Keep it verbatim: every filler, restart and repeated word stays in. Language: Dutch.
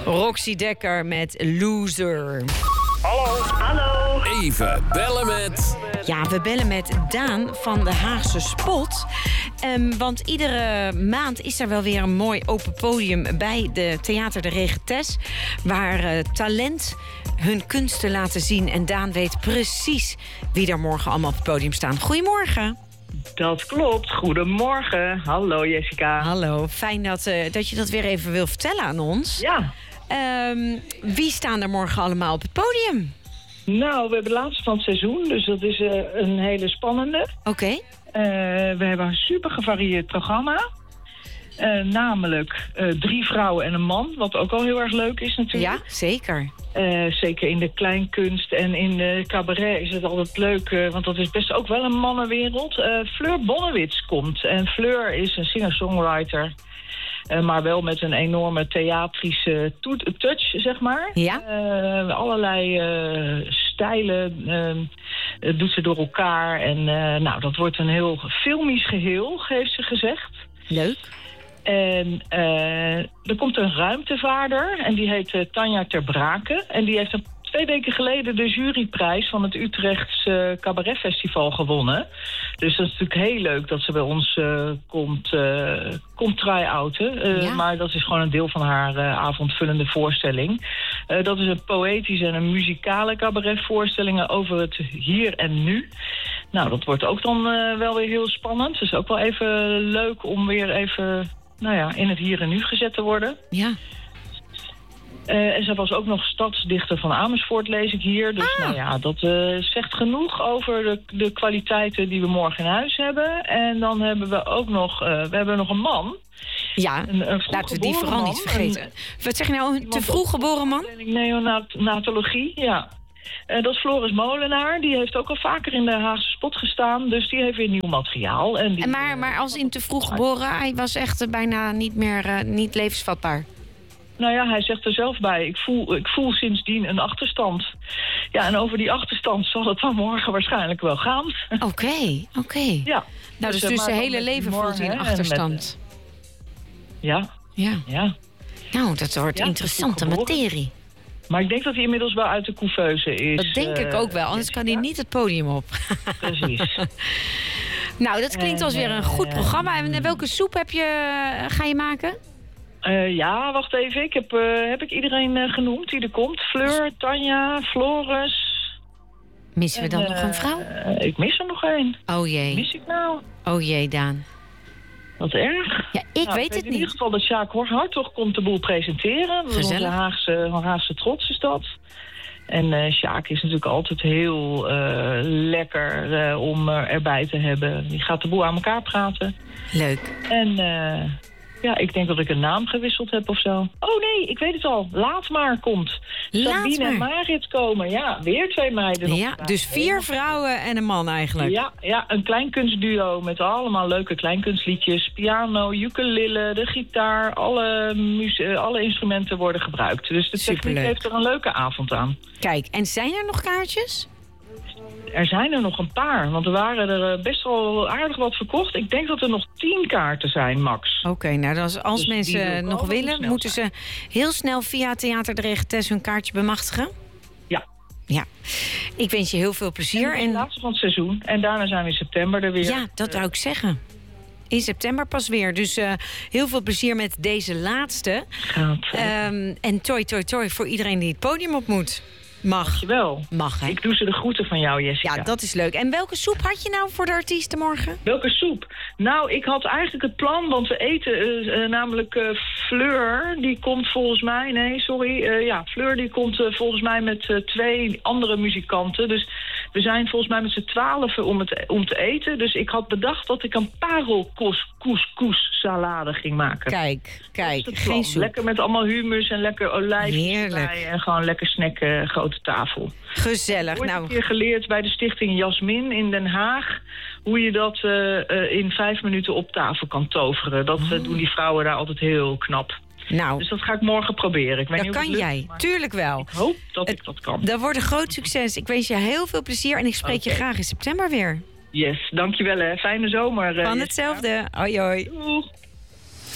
Roxy Dekker met Loser. Hallo. Hallo. Even bellen met... Ja, we bellen met Daan van de Haagse Spot. Um, want iedere maand is er wel weer een mooi open podium bij de Theater de Regetes, waar uh, talent hun kunsten laten zien. En Daan weet precies wie er morgen allemaal op het podium staan. Goedemorgen. Dat klopt. Goedemorgen. Hallo Jessica. Hallo, fijn dat, uh, dat je dat weer even wil vertellen aan ons. Ja. Um, wie staan er morgen allemaal op het podium? Nou, we hebben de laatste van het seizoen, dus dat is uh, een hele spannende. Oké. Okay. Uh, we hebben een super gevarieerd programma. Uh, namelijk uh, drie vrouwen en een man, wat ook al heel erg leuk is natuurlijk. Ja, zeker. Uh, zeker in de kleinkunst en in de cabaret is het altijd leuk, uh, want dat is best ook wel een mannenwereld. Uh, Fleur Bonnewits komt en Fleur is een singer-songwriter. Uh, maar wel met een enorme theatrische to- touch, zeg maar. Ja. Uh, allerlei uh, stijlen uh, doet ze door elkaar. En uh, nou, dat wordt een heel filmisch geheel, heeft ze gezegd. Leuk. En uh, er komt een ruimtevaarder en die heet uh, Tanja Ter Brake. En die heeft een twee weken geleden de juryprijs van het Utrechtse Cabaretfestival gewonnen. Dus dat is natuurlijk heel leuk dat ze bij ons uh, komt, uh, komt try-outen. Uh, ja. Maar dat is gewoon een deel van haar uh, avondvullende voorstelling. Uh, dat is een poëtische en een muzikale cabaretvoorstelling over het hier en nu. Nou, dat wordt ook dan uh, wel weer heel spannend. Het is ook wel even leuk om weer even nou ja, in het hier en nu gezet te worden. Ja. Uh, en ze was ook nog stadsdichter van Amersfoort, lees ik hier. Dus ah. nou ja, dat uh, zegt genoeg over de, de kwaliteiten die we morgen in huis hebben. En dan hebben we ook nog, uh, we hebben nog een man. Ja, een, een laten we die vooral man. niet vergeten. Een, Wat zeg je nou, een te vroeg geboren man? Neonatologie, ja. Uh, dat is Floris Molenaar, die heeft ook al vaker in de Haagse Spot gestaan. Dus die heeft weer nieuw materiaal. En die, en maar, maar als in te vroeg geboren, hij was echt uh, bijna niet meer uh, niet levensvatbaar. Nou ja, hij zegt er zelf bij, ik voel, ik voel sindsdien een achterstand. Ja, en over die achterstand zal het dan morgen waarschijnlijk wel gaan. Oké, okay, oké. Okay. Ja. Nou, dus, dus, dus zijn hele leven voelt hij een achterstand. Met, ja. Ja. Ja. Nou, dat wordt ja, interessante materie. Maar ik denk dat hij inmiddels wel uit de couveuse is. Dat denk uh, ik ook wel, anders kan hij niet het podium op. Precies. Nou, dat klinkt als weer een goed programma. En welke soep heb je, ga je maken? Uh, ja, wacht even. Ik heb, uh, heb ik iedereen uh, genoemd die er komt? Fleur, Tanja, Floris. Missen we dan en, nog een vrouw? Uh, ik mis er nog één. Oh jee. Mis ik nou? Oh jee, Daan. Wat erg. Ja, ik nou, weet ik het in niet. In ieder geval dat Sjaak Hartog komt de boel presenteren. Dat is onze Haagse, Haagse trots is dat. En uh, Sjaak is natuurlijk altijd heel uh, lekker uh, om uh, erbij te hebben. Die gaat de boel aan elkaar praten. Leuk. En uh, ja, ik denk dat ik een naam gewisseld heb of zo. Oh nee, ik weet het al. Laat maar komt. Laat Sabine maar. en Marit komen. Ja, weer twee meiden. Nog ja, dus vier vrouwen en een man eigenlijk. Ja, ja, een kleinkunstduo met allemaal leuke kleinkunstliedjes. Piano, ukulele, de gitaar. Alle, muzie- alle instrumenten worden gebruikt. Dus de techniek Superleuk. heeft er een leuke avond aan. Kijk, en zijn er nog kaartjes? Er zijn er nog een paar, want er waren er best wel aardig wat verkocht. Ik denk dat er nog tien kaarten zijn, max. Oké, okay, nou als, als dus mensen nog willen, moeten ze heel snel via Theater de Regetes hun kaartje bemachtigen? Ja. Ja. Ik wens je heel veel plezier. En de laatste van het seizoen. En daarna zijn we in september er weer. Ja, dat wou ik zeggen. In september pas weer. Dus uh, heel veel plezier met deze laatste. Um, en toi, toi, toi voor iedereen die het podium op moet. Mag. Dankjewel. Mag, hè? Ik doe ze de groeten van jou, Jessica. Ja, dat is leuk. En welke soep had je nou voor de artiesten morgen? Welke soep? Nou, ik had eigenlijk het plan, want we eten uh, uh, namelijk uh, Fleur. Die komt volgens mij, nee, sorry. Uh, ja, Fleur die komt uh, volgens mij met uh, twee andere muzikanten. Dus we zijn volgens mij met z'n twaalfen om, het, om te eten. Dus ik had bedacht dat ik een parelcouscous salade ging maken. Kijk, kijk, geen soep. Lekker met allemaal hummus en lekker olijfjes erbij. En gewoon lekker snacken, grote tafel. Gezellig. Ik heb nou. een keer geleerd bij de stichting Jasmin in Den Haag hoe je dat uh, uh, in vijf minuten op tafel kan toveren. Dat uh, doen die vrouwen daar altijd heel knap. Nou, dus dat ga ik morgen proberen. Ik weet dat niet kan of het lukt, jij, maar tuurlijk wel. Ik hoop dat het, ik dat kan. Dat wordt een groot succes. Ik wens je heel veel plezier en ik spreek okay. je graag in september weer. Yes, dankjewel hè. Fijne zomer. Van hetzelfde. Hoi hoi. Doeg.